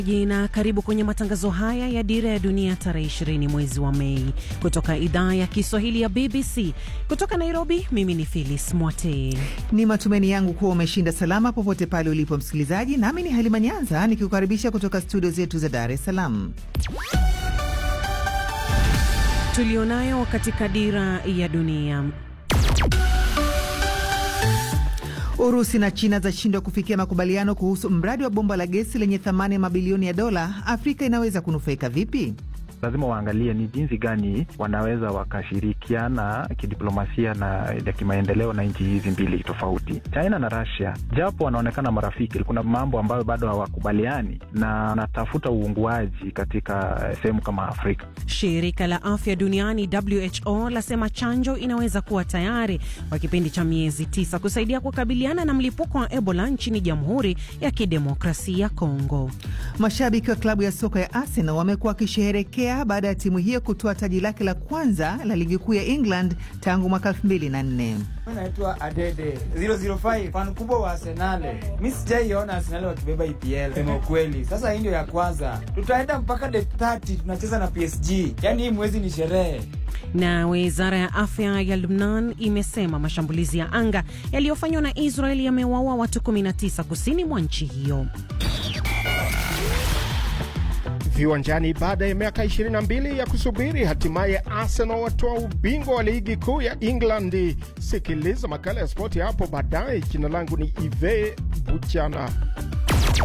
Jina karibu kwenye matangazo haya ya Dira ya Dunia tarehe 20 mwezi wa Mei kutoka idhaa ya Kiswahili ya BBC. Kutoka Nairobi, mimi ni Phyllis Mwate. Ni matumaini yangu kuwa umeshinda salama popote pale ulipo msikilizaji. Nami ni Halima Nyanza nikikukaribisha kutoka studio zetu za Dar es Salaam. Tulionayo katika Dira ya Dunia. Urusi na China zashindwa kufikia makubaliano kuhusu mradi wa bomba la gesi lenye thamani ya mabilioni ya dola. Afrika inaweza kunufaika vipi? Lazima waangalie ni jinsi gani wanaweza wakashirikiana kidiplomasia na ya kimaendeleo na nchi hizi mbili tofauti. China na Russia, japo wanaonekana marafiki, kuna mambo ambayo bado hawakubaliani na wanatafuta uunguaji katika sehemu kama Afrika. Shirika la Afya Duniani WHO lasema chanjo inaweza kuwa tayari kwa kipindi cha miezi 9 kusaidia kukabiliana na mlipuko wa Ebola nchini Jamhuri ya Kidemokrasia ya Kongo. Mashabiki wa klabu ya soka ya Arsenal wamekuwa wakisherehekea baada ya timu hiyo kutoa taji lake la kwanza la ligi kuu ya England tangu mwaka 2004. Naitwa Adede 005, fan kubwa wa Arsenal. Mimi sijaiona Arsenal wakibeba EPL sema kweli. Sasa hii ndio ya kwanza. Tutaenda mpaka the 30 tunacheza na PSG. Yaani hii mwezi ni sherehe. Na Wizara ya Afya ya Lebanon imesema mashambulizi ya anga yaliyofanywa na Israel yamewaua watu 19 kusini mwa nchi hiyo. Viwanjani, baada ya miaka 22 ya kusubiri, hatimaye Arsenal watoa ubingwa wa ligi kuu ya England. Sikiliza makala ya spoti hapo baadaye. Jina langu ni Ive Buchana.